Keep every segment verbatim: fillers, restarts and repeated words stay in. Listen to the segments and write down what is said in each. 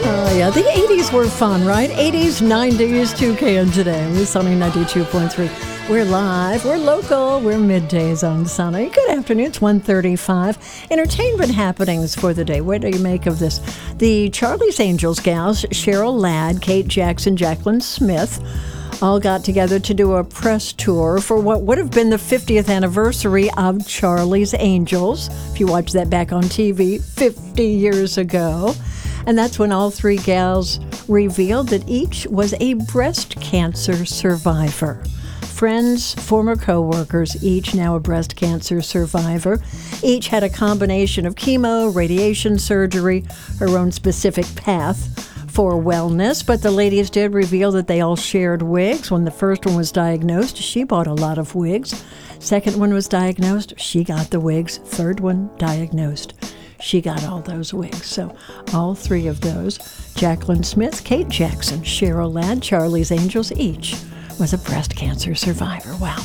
Uh, yeah, the eighties were fun, right? eighties, nineties, two K and today. We're Sunny ninety-two point three. We're live, we're local, we're middays on Sunny. Good afternoon, it's one thirty-five. Entertainment happenings for the day. What do you make of this? The Charlie's Angels gals, Cheryl Ladd, Kate Jackson, Jacqueline Smith, all got together to do a press tour for what would have been the fiftieth anniversary of Charlie's Angels. If you watch that back on T V fifty years ago. And that's when all three gals revealed that each was a breast cancer survivor. Friends, former co-workers, each now a breast cancer survivor. Each had a combination of chemo, radiation surgery, her own specific path for wellness. But the ladies did reveal that they all shared wigs. When the first one was diagnosed, she bought a lot of wigs. Second one was diagnosed, she got the wigs. Third one diagnosed, she got all those wigs. So all three of those, Jacqueline Smith, Kate Jackson, Cheryl Ladd, Charlie's Angels, each was a breast cancer survivor. Wow.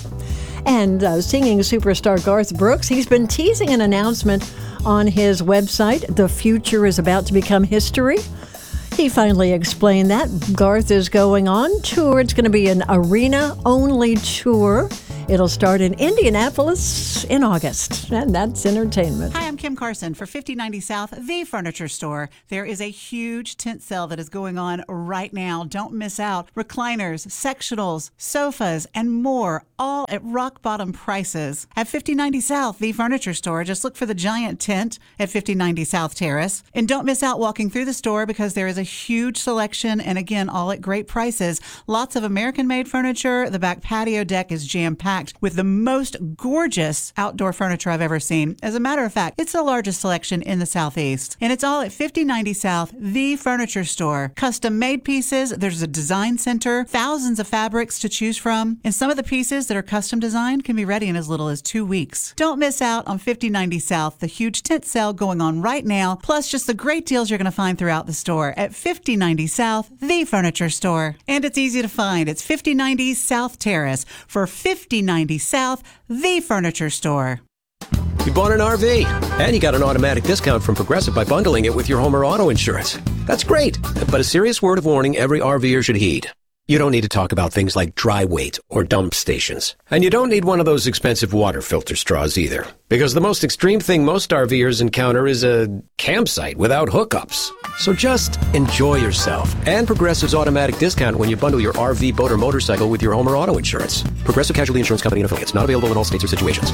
And uh, singing superstar Garth Brooks, he's been teasing an announcement on his website. The future is about to become history. He finally explained that. Garth is going on tour. It's going to be an arena-only tour. It'll start in Indianapolis in August, and that's entertainment. Hi, I'm Kim Carson for fifty ninety South, the furniture store. There is a huge tent sale that is going on right now. Don't miss out. Recliners, sectionals, sofas, and more, all at rock-bottom prices. At fifty ninety South, the furniture store, just look for the giant tent at fifty ninety South Terrace. And don't miss out walking through the store because there is a huge selection, and again, all at great prices. Lots of American-made furniture. The back patio deck is jam-packed with the most gorgeous outdoor furniture I've ever seen. As a matter of fact, it's the largest selection in the Southeast. And it's all at fifty ninety South, the furniture store. Custom-made pieces, there's a design center, thousands of fabrics to choose from, and some of the pieces that are custom designed can be ready in as little as two weeks. Don't miss out on fifty ninety South, the huge tent sale going on right now, plus just the great deals you're going to find throughout the store at fifty ninety South, the furniture store. And it's easy to find. It's fifty ninety South Terrace for fifty ninety South, the furniture store. You bought an R V, and you got an automatic discount from Progressive by bundling it with your home or auto insurance. That's great, but a serious word of warning every RVer should heed. You don't need to talk about things like dry weight or dump stations. And you don't need one of those expensive water filter straws either. Because the most extreme thing most RVers encounter is a campsite without hookups. So just enjoy yourself and Progressive's automatic discount when you bundle your R V, boat, or motorcycle with your home or auto insurance. Progressive Casualty Insurance Company and affiliates. Not available in all states or situations.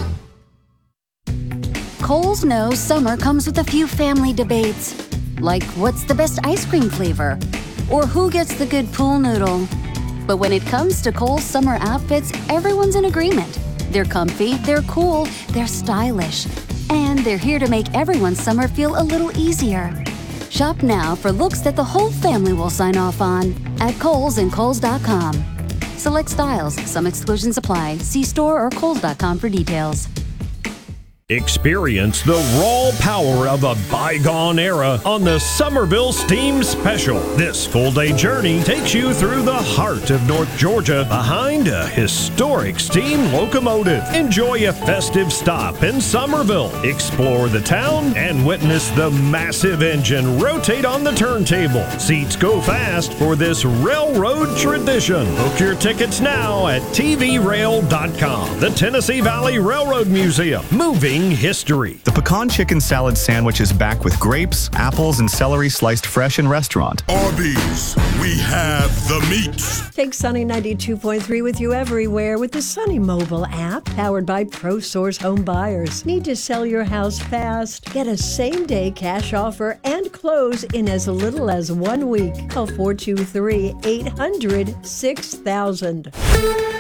Kohl's knows summer comes with a few family debates. Like, what's the best ice cream flavor? Or who gets the good pool noodle? But when it comes to Kohl's summer outfits, everyone's in agreement. They're comfy, they're cool, they're stylish. And they're here to make everyone's summer feel a little easier. Shop now for looks that the whole family will sign off on at Kohl's and Kohl's dot com. Select styles, some exclusions apply. See store or Kohl's dot com for details. Experience the raw power of a bygone era on the Somerville Steam Special. This full-day journey takes you through the heart of North Georgia behind a historic steam locomotive. Enjoy a festive stop in Somerville. Explore the town and witness the massive engine rotate on the turntable. Seats go fast for this railroad tradition. Book your tickets now at T V rail dot com. The Tennessee Valley Railroad Museum. Moving history. The pecan chicken salad sandwich is back with grapes, apples, and celery sliced fresh in restaurant. Arby's, we have the meats. Take Sunny ninety-two point three with you everywhere with the Sunny mobile app powered by ProSource Home Buyers. Need to sell your house fast? Get a same-day cash offer and close in as little as one week. Call four two three, eight hundred, six thousand.